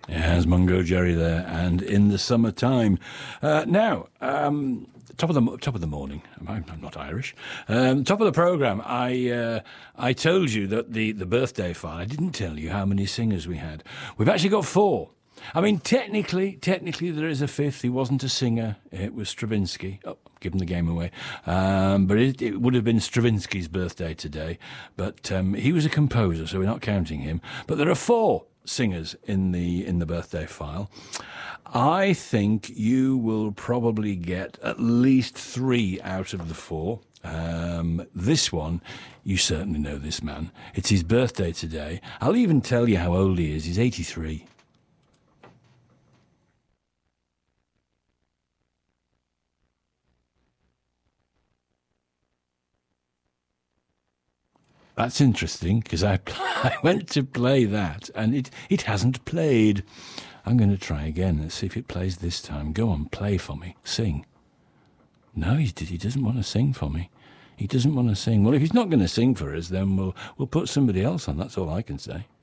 Has Mungo Jerry there, and in the summertime. Now, top of the morning. I'm not Irish. Top of the programme. I told you that the birthday file. I didn't tell you how many singers we had. We've actually got 4. I mean, technically, there is a 5th. He wasn't a singer. It was Stravinsky. Oh, giving the game away. But it would have been Stravinsky's birthday today. But he was a composer, so we're not counting him. But there are 4 singers in the birthday file. I think you will probably get at least 3 out of the 4. This one, you certainly know this man. It's his birthday today. I'll even tell you how old he is. He's 83. That's interesting, because I went to play that, and it hasn't played. I'm going to try again. Let's see if it plays this time. Go on, play for me. Sing. No, he doesn't want to sing for me. He doesn't want to sing. Well, if he's not going to sing for us, then we'll put somebody else on. That's all I can say.